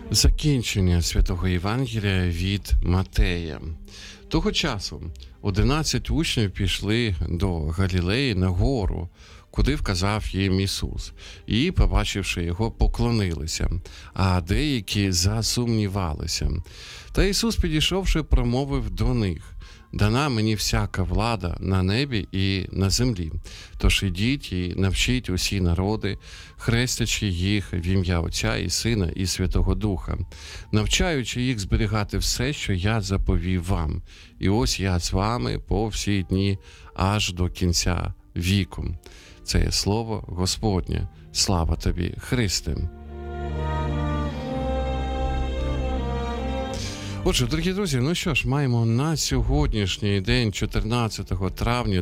Закінчення Святого Євангелія від Матея. Того часу 11 учнів пішли до Галілеї на гору, куди вказав їм Ісус, і, побачивши його, поклонилися, а деякі засумнівалися. Та Ісус, підійшовши, промовив до них: «Дана мені всяка влада на небі і на землі. Тож ідіть і навчіть усі народи, хрестячи їх в ім'я Отця і Сина і Святого Духа, навчаючи їх зберігати все, що я заповів вам. І ось я з вами по всі дні, аж до кінця віку». Це є слово Господнє. Слава тобі, Христе! Отже, дорогі друзі, ну що ж, маємо на сьогоднішній день, 14 травня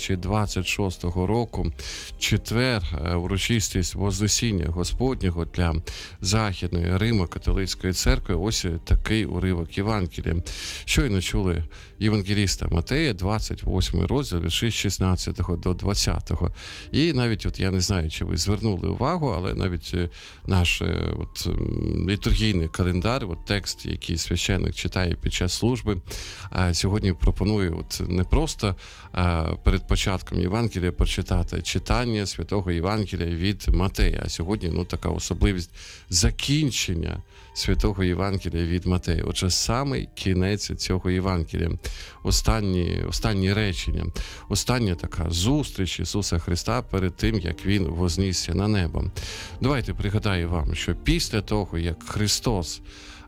2026 року, четвер, урочистість Вознесіння Господнього для Західної Римо-католицької церкви. Ось такий уривок Євангелія. Щойно чули євангеліста Матея, 28 розділ, вірші з 16 до 20. І навіть, от я не знаю, чи ви звернули увагу, але навіть наш літургійний календар, текст, який священник читає під час служби, сьогодні пропоную не просто перед початком Євангелія прочитати читання Святого Євангелія від Матея, а сьогодні така особливість закінчення Святого Євангелія від Матея. Отже, самий кінець цього Євангелія, останні речення, остання така зустріч Ісуса Христа перед тим, як Він вознісся на небо. Давайте пригадаю вам, що після того, як Христос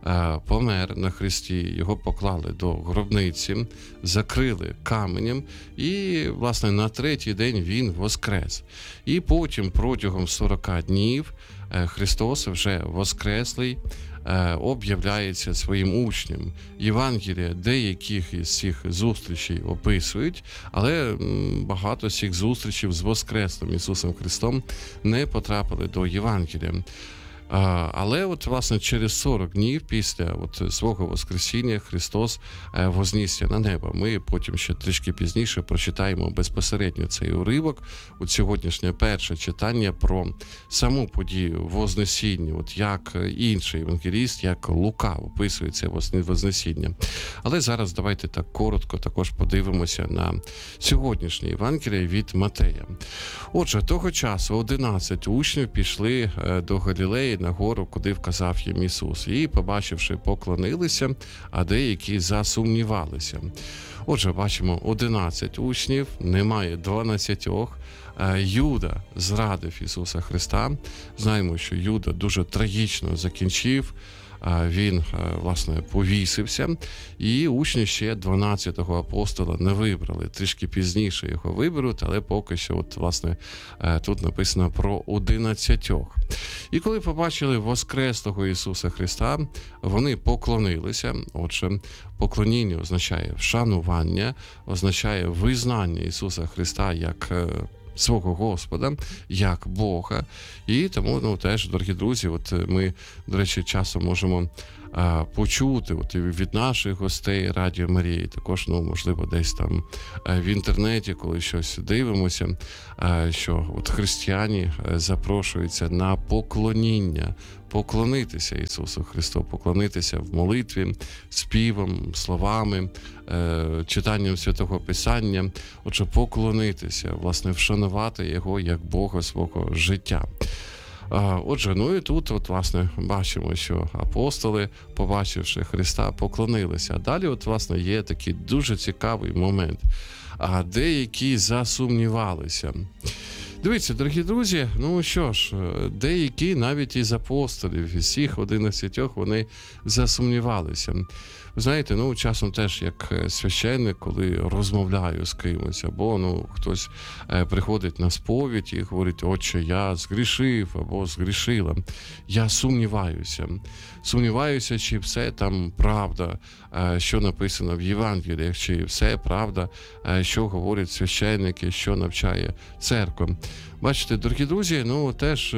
помер на хресті, його поклали до гробниці, закрили каменем і, власне, на третій день він воскрес. І потім протягом 40 днів Христос вже воскреслий об'являється своїм учням. Євангелія деяких із цих зустрічей описують, але багато з цих зустрічей з воскреслим Ісусом Христом не потрапили до Євангелія. Але власне, через 40 днів після свого Воскресіння Христос вознісся на небо. Ми потім ще трішки пізніше прочитаємо безпосередньо цей уривок. Сьогоднішнє перше читання про саму подію Вознесіння, як інший евангеліст, як Лука описує це Вознесіння. Але зараз давайте так коротко також подивимося на сьогоднішнє Євангеліє від Матея. Отже, того часу 11 учнів пішли до Галілеї на гору, куди вказав їм Ісус. І, побачивши, поклонилися, а деякі засумнівалися. Отже, бачимо 11 учнів, немає 12. Юда зрадив Ісуса Христа. Знаємо, що Юда дуже трагічно закінчив. Він, власне, повісився, і учні ще 12-го апостола не вибрали. Трішки пізніше його виберуть, але поки що, власне, тут написано про 11. І коли побачили воскреслого Ісуса Христа, вони поклонилися. Отже, поклоніння означає вшанування, означає визнання Ісуса Христа як свого Господа, як Бога. І тому, теж, дорогі друзі, ми, до речі, часом можемо почути від наших гостей Радіо Марії, також, можливо, десь там в інтернеті, коли щось дивимося, що християни запрошуються на поклоніння, поклонитися Ісусу Христу, поклонитися в молитві, співом, словами, читанням Святого Писання, отже, поклонитися, власне, вшанувати Його як Бога свого життя. Отже, і тут, власне, бачимо, що апостоли, побачивши Христа, поклонилися. А далі, власне, є такий дуже цікавий момент. А деякі засумнівалися. Дивіться, дорогі друзі, що ж, деякі навіть із апостолів, із всіх 11, вони засумнівалися. Ви знаєте, часом теж як священник, коли розмовляю з кимось, або хтось приходить на сповідь і говорить: «Отче, я згрішив або згрішила». Я сумніваюся. Сумніваюся, чи все там правда, що написано в Євангеліях, чи все правда, що говорять священники, що навчає церква. Бачите, дорогі друзі, теж...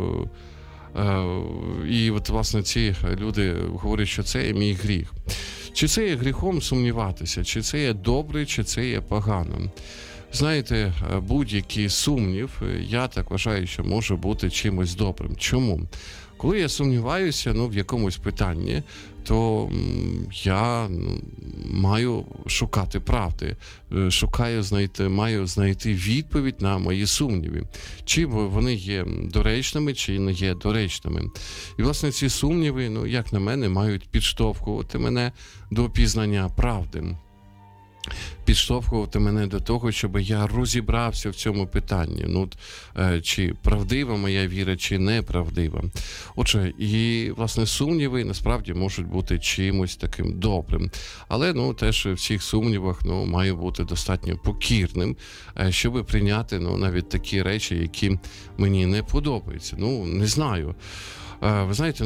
І власне, ці люди говорять, що це є мій гріх. Чи це є гріхом сумніватися? Чи це є добре, чи це є погано? Знаєте, будь-який сумнів, я так вважаю, що може бути чимось добрим. Чому? Коли я сумніваюся в якомусь питанні, то я маю шукати правди, маю знайти відповідь на мої сумніви. Чи вони є доречними, чи не є доречними. І, власне, ці сумніви, як на мене, мають підштовхувати мене до пізнання правди. Підштовхувати мене до того, щоб я розібрався в цьому питанні. Чи правдива моя віра, чи неправдива. Отже, і, власне, сумніви насправді можуть бути чимось таким добрим. Але, теж в цих сумнівах, маю бути достатньо покірним, щоб прийняти, навіть такі речі, які мені не подобаються. Не знаю. Ви знаєте,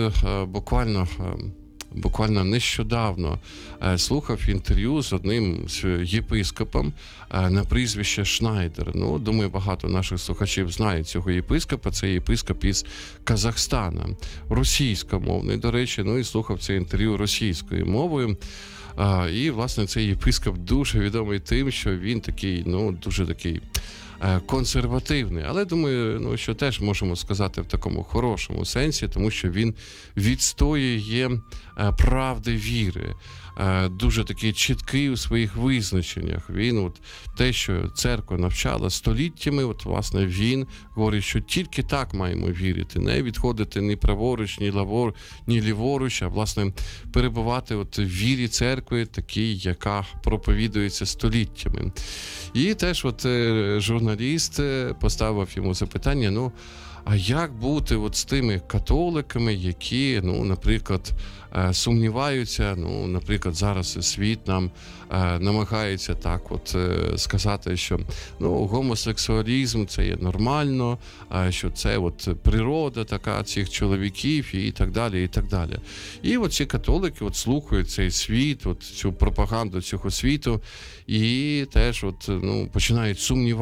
буквально нещодавно слухав інтерв'ю з одним єпископом на прізвище Шнайдер. Думаю, багато наших слухачів знають цього єпископа. Це єпископ із Казахстана. Російськомовний, до речі, і слухав це інтерв'ю російською мовою. І, власне, цей єпископ дуже відомий тим, що він такий, дуже такий консервативний, але думаю, що теж можемо сказати в такому хорошому сенсі, тому що він відстоює правди віри, дуже такий чіткий у своїх визначеннях. Він те, що церква навчала століттями, власне, він говорить, що тільки так маємо вірити, не відходити ні праворуч, ні ліворуч, а, власне, перебувати в вірі церкви, такій, яка проповідується століттями. І теж журналіст поставив йому запитання, а як бути з тими католиками, які, наприклад, сумніваються, наприклад, зараз світ нам намагається так сказати, що гомосексуалізм це є нормально, що це природа така цих чоловіків і так далі, і так далі. І ці католики слухають цей світ, цю пропаганду цього світу і теж починають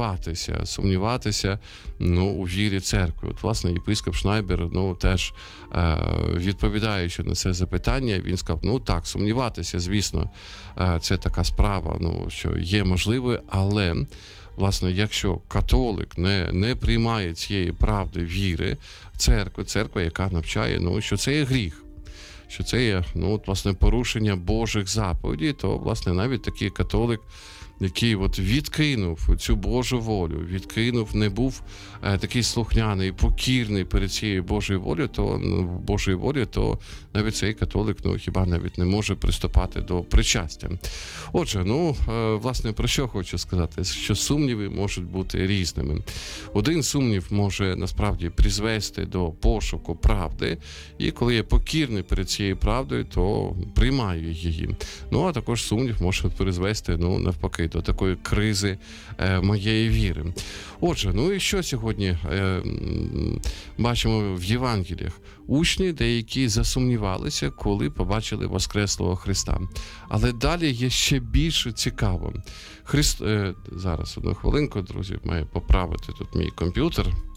сумніватися у вірі церкви. Власне, єпископ Шнайдер теж відповідаючи на це запитання, він сказав, так, сумніватися, звісно, це така справа, що є можливою, але, власне, якщо католик не приймає цієї правди віри церква, яка навчає, що це є гріх, що це є, власне, порушення Божих заповідей, то, власне, навіть такий католик, який відкинув цю Божу волю, не був такий слухняний, покірний перед цією Божою волею, то навіть цей католик, хіба навіть не може приступати до причастя. Отже, власне, про що хочу сказати? Що сумніви можуть бути різними. Один сумнів може, насправді, призвести до пошуку правди, і коли я покірний перед цією правдою, то приймаю її. А також сумнів може призвести, навпаки, до такої кризи моєї віри. Отже, і що сьогодні бачимо в Євангеліях? Учні деякі засумнівалися, коли побачили Воскреслого Христа. Але далі є ще більш цікаво. Зараз, одну хвилинку, друзі, маю поправити тут мій комп'ютер.